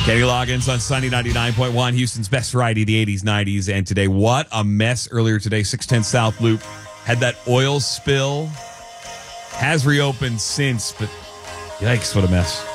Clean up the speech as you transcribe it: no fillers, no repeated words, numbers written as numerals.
Kenny Loggins on Sunny 99.1, Houston's best variety of the 80s, 90s, and today. What a mess earlier today. 610 South Loop had that oil spill. Has reopened since, but yikes, what a mess.